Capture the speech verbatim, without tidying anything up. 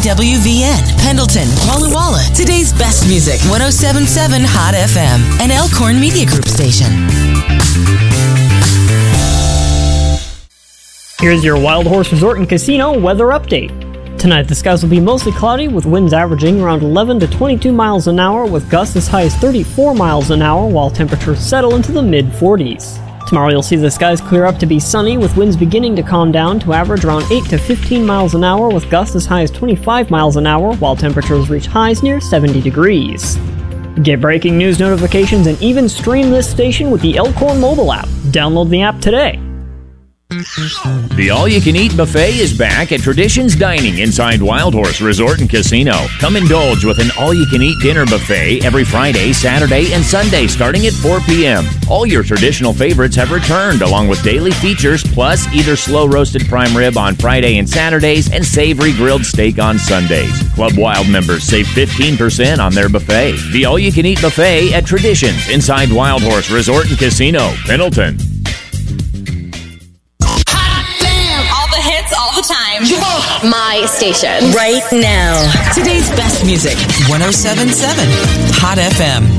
W V N, Pendleton, Walla Walla. Today's best music, one oh seven point seven Hot F M, an Elkhorn Media Group station. Here's your Wild Horse Resort and Casino weather update. Tonight, the skies will be mostly cloudy with winds averaging around eleven to twenty-two miles an hour with gusts as high as thirty-four miles an hour while temperatures settle into the mid forties. Tomorrow, you'll see the skies clear up to be sunny with winds beginning to calm down to average around eight to fifteen miles an hour with gusts as high as twenty-five miles an hour while temperatures reach highs near seventy degrees. Get breaking news notifications and even stream this station with the Elkhorn mobile app. Download the app today. The all-you-can-eat buffet is back at Traditions Dining inside Wild Horse Resort and Casino. Come indulge with an all-you-can-eat dinner buffet every Friday, Saturday, and Sunday starting at four p.m. All your traditional favorites have returned along with daily features plus either slow-roasted prime rib on Friday and Saturdays and savory grilled steak on Sundays. Club Wild members save fifteen percent on their buffet. The all-you-can-eat buffet at Traditions inside Wild Horse Resort and Casino, Pendleton. All the time. My station. Right now. Today's best music, one oh seven point seven Hot F M.